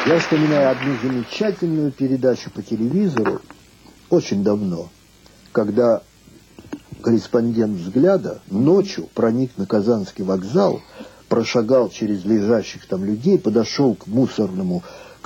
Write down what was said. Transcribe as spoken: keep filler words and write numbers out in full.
Я вспоминаю одну замечательную передачу по телевизору очень давно, когда корреспондент «Взгляда» ночью проник на Казанский вокзал, прошагал через лежащих там людей, подошел к мусорному